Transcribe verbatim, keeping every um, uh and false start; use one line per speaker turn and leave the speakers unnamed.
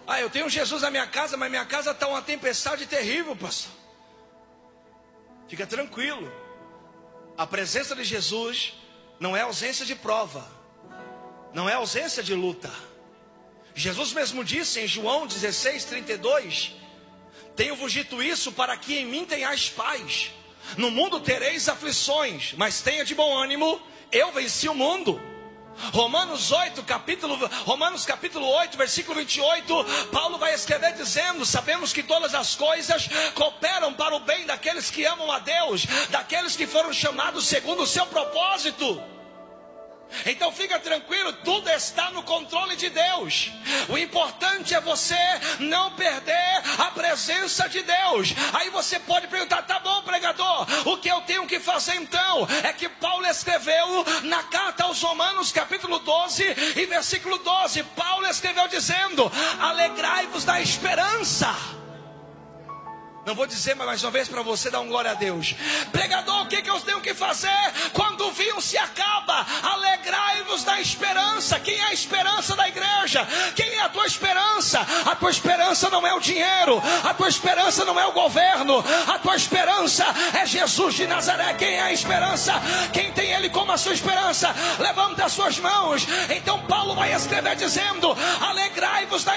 Ah, eu tenho Jesus na minha casa, mas minha casa está uma tempestade terrível, pastor. Fica tranquilo. A presença de Jesus não é ausência de prova, não é ausência de luta. Jesus mesmo disse em João dezesseis, trinta e dois: tenho-vos dito isso para que em mim tenhais paz. No mundo tereis aflições, mas tenha de bom ânimo, eu venci o mundo. Romanos oito, capítulo, Romanos capítulo oito, versículo vinte e oito, Paulo vai escrever dizendo: sabemos que todas as coisas cooperam para o bem daqueles que amam a Deus, daqueles que foram chamados segundo o seu propósito. Então fica tranquilo, tudo está no controle de Deus. O importante é você não perder a presença de Deus. Aí você pode perguntar: tá bom, pregador, o que eu tenho que fazer então? É que Paulo escreveu na carta aos Romanos capítulo doze e versículo doze. Paulo escreveu dizendo: alegrai-vos na esperança. Não vou dizer mais uma vez para você dar um glória a Deus. Pregador, o que, que eu tenho que fazer quando o vinho se acaba? Alegrai-vos na esperança. Quem é a esperança da igreja? Quem é a tua esperança? A tua esperança não é o dinheiro, a tua esperança não é o governo, a tua esperança é Jesus de Nazaré. Quem é a esperança? Quem tem Ele como a sua esperança? Levanta as suas mãos. Então Paulo vai escrever dizendo: alegrai-vos na